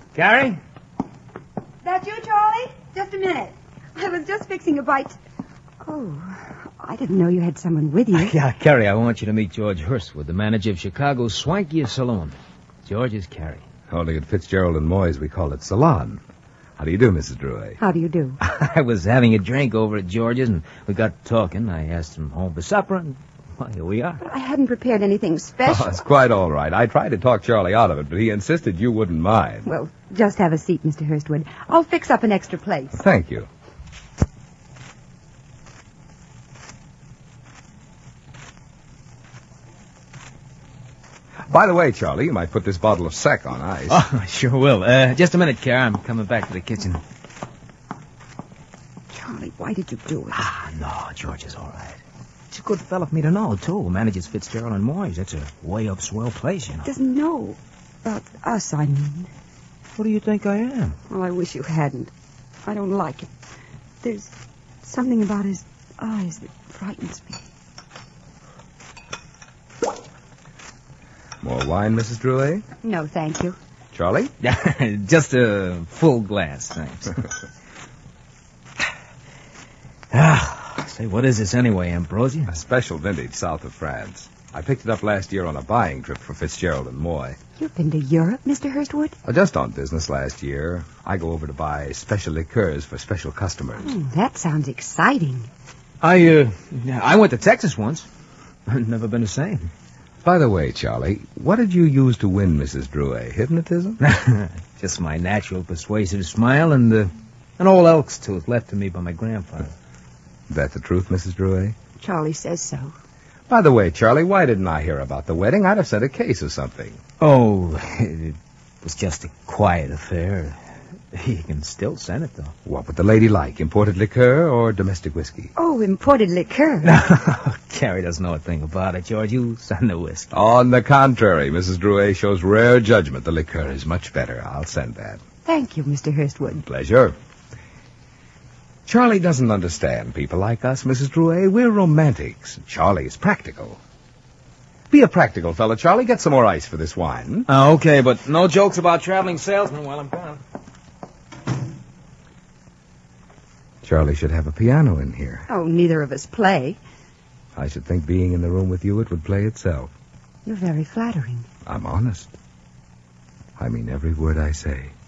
Carrie? That you, Charlie? Just a minute. I was just fixing a bite. Oh, I didn't know you had someone with you. Yeah, Carrie, I want you to meet George Hurstwood, the manager of Chicago's swankiest saloon. George is Carrie. Only at Fitzgerald and Moy's we call it Salon. How do you do, Mrs. Drouet? How do you do? I was having a drink over at George's, and we got talking. I asked him home for supper, and well, here we are. But I hadn't prepared anything special. Oh, it's quite all right. I tried to talk Charlie out of it, but he insisted you wouldn't mind. Well, just have a seat, Mr. Hurstwood. I'll fix up an extra place. Thank you. By the way, Charlie, you might put this bottle of sec on ice. Oh, I sure will. Just a minute, Carrie. I'm coming back to the kitchen. Charlie, why did you do it? No, George is all right. He's a good fella for me to know, too. Manages Fitzgerald and Moy's. That's a way up swell place, you know. Doesn't know about us, I mean. What do you think I am? Well, I wish you hadn't. I don't like it. There's something about his eyes that frightens me. More wine, Mrs. Drouet? No, thank you. Charlie? Just a full glass, thanks. Say, what is this anyway, Ambrosia? A special vintage south of France. I picked it up last year on a buying trip for Fitzgerald and Moy. You've been to Europe, Mr. Hurstwood? Just on business last year. I go over to buy special liqueurs for special customers. That sounds exciting. I went to Texas once. Never been the same. By the way, Charlie, what did you use to win Mrs. Drouet? Hypnotism? Just my natural persuasive smile and an old elk's tooth left to me by my grandfather. That the truth, Mrs. Drouet? Charlie says so. By the way, Charlie, why didn't I hear about the wedding? I'd have sent a case or something. Oh, it was just a quiet affair. You can still send it, though. What would the lady like? Imported liqueur or domestic whiskey? Oh, imported liqueur. Carrie doesn't know a thing about it, George. You send the whiskey. On the contrary, Mrs. Drouet shows rare judgment. The liqueur is much better. I'll send that. Thank you, Mr. Hurstwood. Pleasure. Charlie doesn't understand people like us, Mrs. Drouet. We're romantics. Charlie is practical. Be a practical fella, Charlie. Get some more ice for this wine. Okay, but no jokes about traveling salesmen while I'm gone. Charlie should have a piano in here. Oh, neither of us play. I should think being in the room with you, it would play itself. You're very flattering. I'm honest. I mean every word I say.